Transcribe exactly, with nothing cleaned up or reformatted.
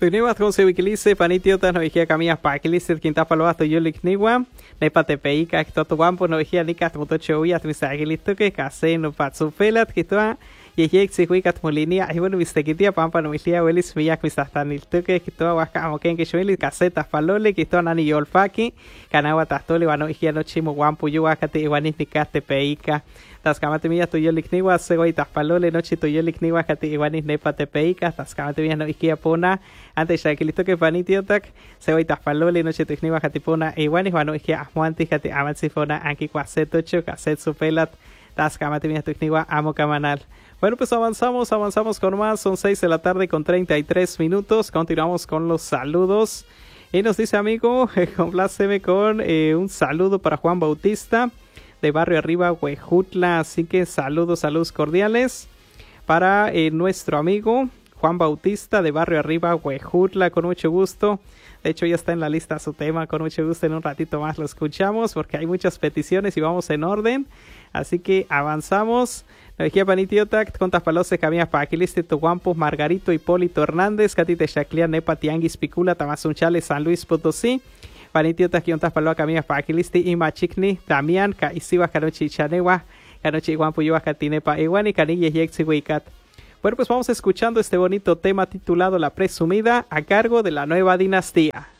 Tuiniwa con se wikilise panitiota no vigia camia pakilise quinta paloato yulik niwa ne patepeika to guampo no vigia nika moto chouya tmisagilito que case no patsupelat kitoa yeyek se huikat molinia y bueno vistekitia pampa no vigia welis miyak mistastanilto que kitoa waka moken que shoili caseta falole kitoa nani yolfaki kanawa tastole wano vigia no chimo guampo yuakate iwanis nikate peika taskamate mia to yulik niwa segoi taspalole noche to yulik niwa kate iwanis nepate peika taskamate mia no vigia pona antes ya que listo que panitiotak se voy taspalole noche techniwa katipona iwanis wano ikia ahmuanti kati amansifona anki kwaset ocho kaset supelat taskamate mia techniwa amo kamanal. Bueno, pues avanzamos, avanzamos con más. Son seis de la tarde con treinta y tres minutos. Continuamos con los saludos. Y nos dice, amigo, eh, compláceme con eh, un saludo para Juan Bautista de Barrio Arriba, Huejutla. Así que saludos, saludos cordiales para eh, nuestro amigo Juan Bautista de Barrio Arriba, Huejutla, con mucho gusto. De hecho, ya está en la lista su tema, con mucho gusto. En un ratito más lo escuchamos porque hay muchas peticiones y vamos en orden. Así que avanzamos. Noegia Panitiotac, contas palose, camia paquiliste tu guampo, Margarito Hipólito Hernández, Catite Shaclia, Nepa Tianguis Picula, Tamazunchale, San Luis Potosí. Panitiotac, contas paloa, camia paquiliste, Ima Chicni, Damián, Caisiwa, Canochi Chanewa, Canochi Guampo, Yua, Catinepa, Iguani, Canilla, Yexi, Huicat. Bueno, pues vamos escuchando este bonito tema titulado La Presumida a cargo de La Nueva Dinastía.